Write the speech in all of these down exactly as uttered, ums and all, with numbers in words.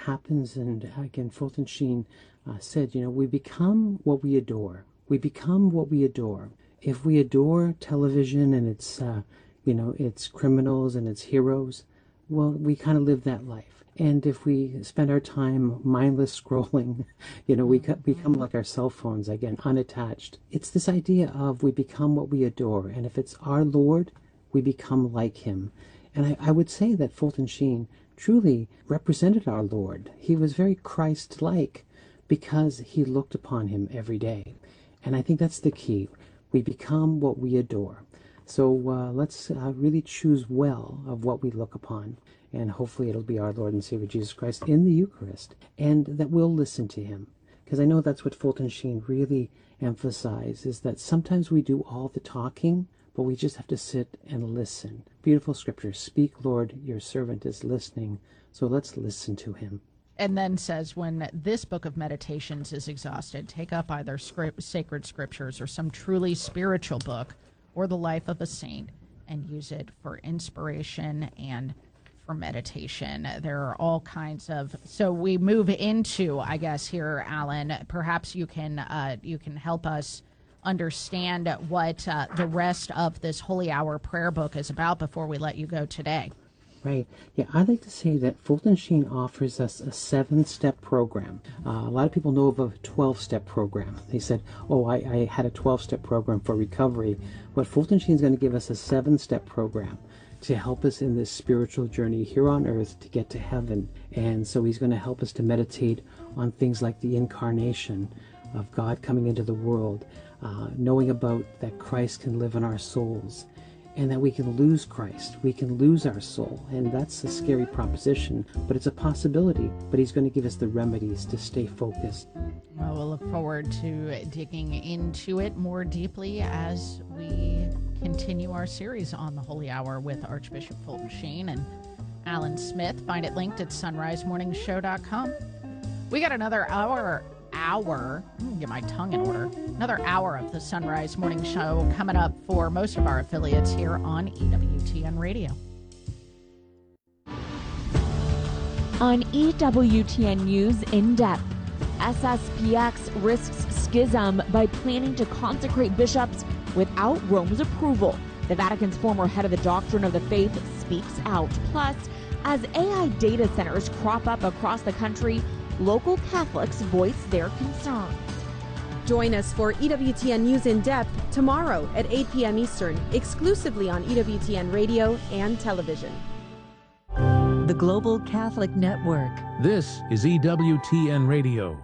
happens, and again, Fulton Sheen uh, said, you know, we become what we adore. We become what we adore. If we adore television and its, uh, you know, its criminals and its heroes, well, we kind of live that life. And if we spend our time mindless scrolling, you know, we become like our cell phones, again, unattached. It's this idea of we become what we adore. And if it's our Lord, we become like him. And I, I would say that Fulton Sheen truly represented our Lord. He was very Christ-like because he looked upon him every day. And I think that's the key. We become what we adore. So uh, let's uh, really choose well of what we look upon. And hopefully it'll be our Lord and Savior Jesus Christ in the Eucharist. And that we'll listen to him. Because I know that's what Fulton Sheen really emphasized, is that sometimes we do all the talking, but we just have to sit and listen. Beautiful scripture. Speak, Lord, your servant is listening. So let's listen to him. And then says, when this book of meditations is exhausted, take up either script, sacred scriptures or some truly spiritual book or the life of a saint and use it for inspiration and for meditation. There are all kinds of, so we move into, I guess here, Alan, perhaps you can uh, you can help us understand what uh, the rest of this Holy Hour prayer book is about before we let you go today. Right. Yeah, I'd like to say that Fulton Sheen offers us a seven-step program. Uh, a lot of people know of a twelve-step program. They said, oh, I, I had a twelve-step program for recovery. But Fulton Sheen is going to give us a seven-step program to help us in this spiritual journey here on earth to get to heaven. And so he's going to help us to meditate on things like the incarnation of God coming into the world, uh, knowing about that Christ can live in our souls, and that we can lose Christ, we can lose our soul. And that's a scary proposition, but it's a possibility. But he's going to give us the remedies to stay focused. Well, we'll look forward to digging into it more deeply as we continue our series on the Holy Hour with Archbishop Fulton Sheen and Alan Smith. Find it linked at sunrise morning show dot com. We got another hour hour, let me get my tongue in order, another hour of the Sunrise Morning Show coming up for most of our affiliates here on E W T N Radio. On E W T N News In Depth, S S P X risks schism by planning to consecrate bishops without Rome's approval. The Vatican's former head of the Doctrine of the Faith speaks out. Plus, as A I data centers crop up across the country, local Catholics voice their concerns. Join us for E W T N News In Depth tomorrow at eight p.m. Eastern, exclusively on E W T N Radio and television. The Global Catholic Network. This is E W T N Radio.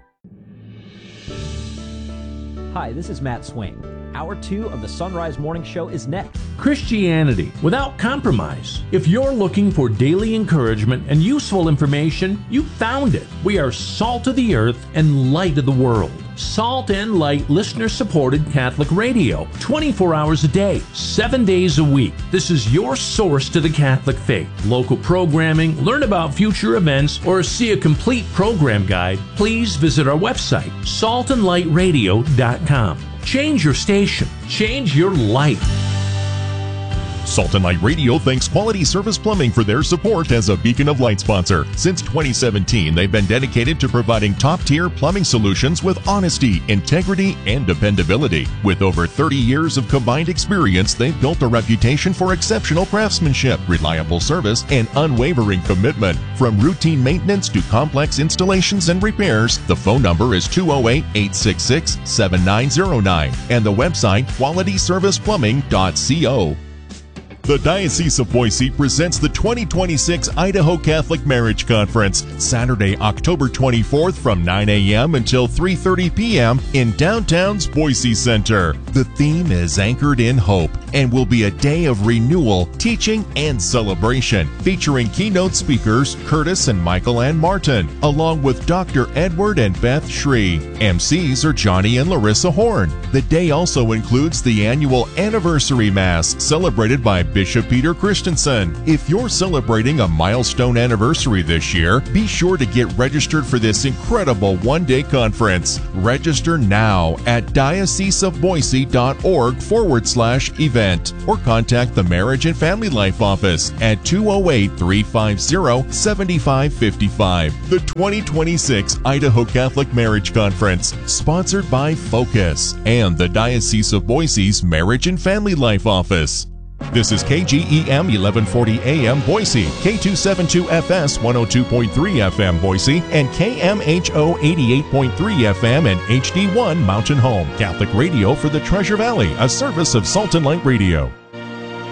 Hi, this is Matt Swain. Hour two of the Sunrise Morning Show is next. Christianity without compromise. If you're looking for daily encouragement and useful information, you found it. We are salt of the earth and light of the world. Salt and Light listener-supported Catholic radio, twenty-four hours a day, seven days a week. This is your source to the Catholic faith. Local programming, learn about future events, or see a complete program guide, please visit our website, salt and light radio dot com. Change your station. Change your life. Salt and Light Radio thanks Quality Service Plumbing for their support as a Beacon of Light sponsor. Since twenty seventeen, they've been dedicated to providing top-tier plumbing solutions with honesty, integrity, and dependability. With over thirty years of combined experience, they've built a reputation for exceptional craftsmanship, reliable service, and unwavering commitment. From routine maintenance to complex installations and repairs, the phone number is two oh eight, eight six six, seven nine oh nine and the website quality service plumbing dot co. The Diocese of Boise presents the twenty twenty-six Idaho Catholic Marriage Conference, Saturday, October twenty-fourth from nine a.m. until three thirty p.m. in downtown's Boise Center. The theme is Anchored in Hope and will be a day of renewal, teaching, and celebration, featuring keynote speakers Curtis and Michael Ann Martin, along with Doctor Edward and Beth Shree. M Cs are Johnny and Larissa Horn. The day also includes the annual Anniversary Mass, celebrated by Bishop Peter Christensen. If you're celebrating a milestone anniversary this year, be sure to get registered for this incredible one-day conference. Register now at dioceseofboise.org forward slash events. event. Or contact the Marriage and Family Life Office at two oh eight, three five zero, seven five five five. The twenty twenty-six Idaho Catholic Marriage Conference, sponsored by Focus and the Diocese of Boise's Marriage and Family Life Office. This is K G E M eleven forty A M Boise, K two seventy-two F S one oh two point three F M Boise, and K M H O eighty-eight point three F M and H D one Mountain Home. Catholic radio for the Treasure Valley, a service of Salt and Light Radio.